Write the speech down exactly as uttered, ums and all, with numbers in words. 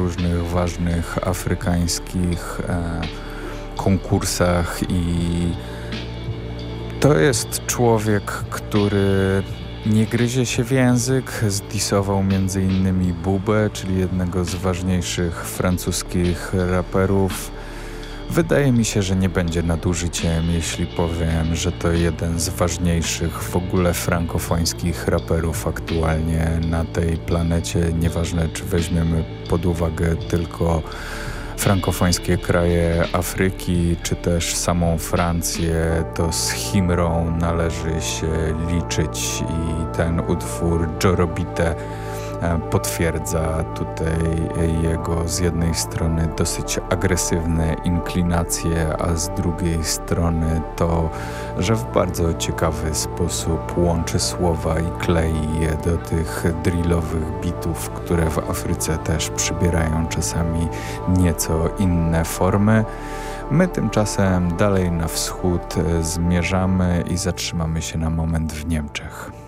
różnych ważnych afrykańskich e, konkursach i to jest człowiek, który nie gryzie się w język, zdisował między innymi Bubę, czyli jednego z ważniejszych francuskich raperów. Wydaje mi się, że nie będzie nadużyciem, jeśli powiem, że to jeden z ważniejszych w ogóle frankofońskich raperów aktualnie na tej planecie. Nieważne, czy weźmiemy pod uwagę tylko frankofońskie kraje Afryki, czy też samą Francję, to z Chimrą należy się liczyć i ten utwór Jorobite potwierdza tutaj jego z jednej strony dosyć agresywne inklinacje, a z drugiej strony to, że w bardzo ciekawy sposób łączy słowa i klei je do tych drillowych bitów, które w Afryce też przybierają czasami nieco inne formy. My tymczasem dalej na wschód zmierzamy i zatrzymamy się na moment w Niemczech.